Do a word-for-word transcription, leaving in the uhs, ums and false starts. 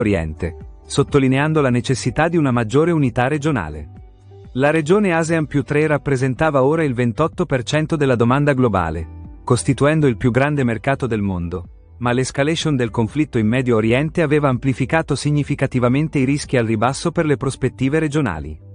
Oriente, sottolineando la necessità di una maggiore unità regionale. La regione ASEAN più tre rappresentava ora il ventotto per cento della domanda globale, costituendo il più grande mercato del mondo, ma l'escalation del conflitto in Medio Oriente aveva amplificato significativamente i rischi al ribasso per le prospettive regionali.